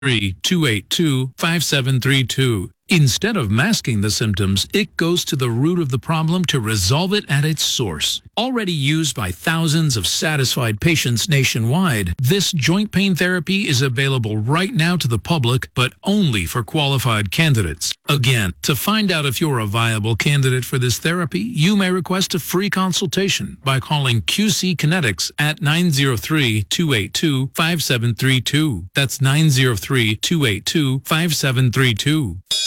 903-282-5732. Instead of masking the symptoms, it goes to the root of the problem to resolve it at its source. Already used by thousands of satisfied patients nationwide, this joint pain therapy is available right now to the public, but only for qualified candidates. Again, to find out if you're a viable candidate for this therapy, you may request a free consultation by calling QC Kinetics at 903-282-5732. That's 903-282-5732.